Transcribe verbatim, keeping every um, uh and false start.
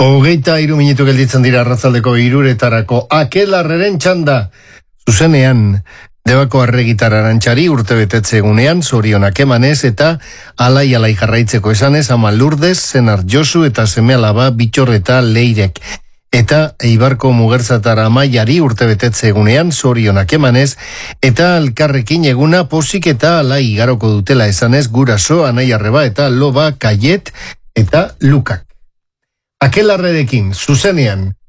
Hogeita hiru minutu gelditzen dira arratzaldeko hiruretarako akelarreren txanda. Zuzenean, Debako Arregitar Arantxari urte betetze egunean, zorionak emanez eta alai-alai jarraitzeko esanez, ama Lourdes, senar Josu eta seme alaba Bitxor eta Leirek. Eta Eibarko Mugerzatara Amaiari urte betetze egunean, zorionak emanez, eta elkarrekin eguna posik eta alai igaroko dutela esanez, guraso, anai arreba eta loba, kaiet eta lukak. Akelarrerekin, zuzenean,